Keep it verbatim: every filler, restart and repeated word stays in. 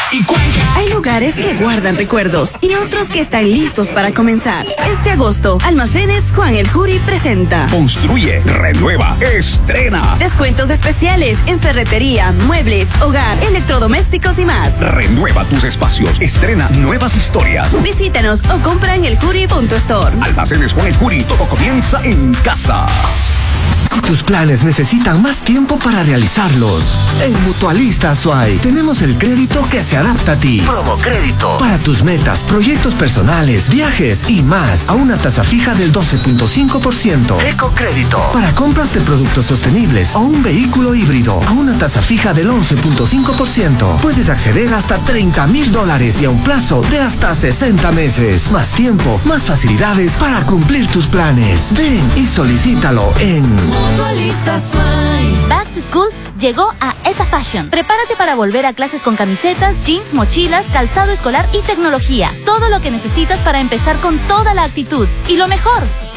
y Cuenca. Hay lugares que guardan recuerdos y otros que están listos para comenzar. Este agosto, Almacenes Juan el Juri presenta Construye, renueva, estrena. descuentos especiales en ferretería, muebles, hogar, electrodomésticos y más. Renueva tus espacios, estrena nuevas historias. Visítanos o compra en el juri punto store. Almacenes Juan el Juri, todo comienza en casa. Si tus planes necesitan más tiempo para realizarlos, en Mutualista Azuay tenemos el crédito que se adapta a ti. Promo crédito. Para tus metas, proyectos personales, viajes y más. A una tasa fija del doce punto cinco por ciento. Ecocrédito. Para compras de productos sostenibles o un vehículo híbrido. A una tasa fija del once punto cinco por ciento. Puedes acceder hasta treinta mil dólares y a un plazo de hasta sesenta meses. Más tiempo, más facilidades para cumplir tus planes. Ven y solicítalo en Mutualista Azuay. Back to School llegó a Eta Fashion. Prepárate para volver a clases con camisetas, jeans, mochilas, calzado escolar y tecnología. Todo lo que necesitas para empezar con toda la actitud. Y lo mejor,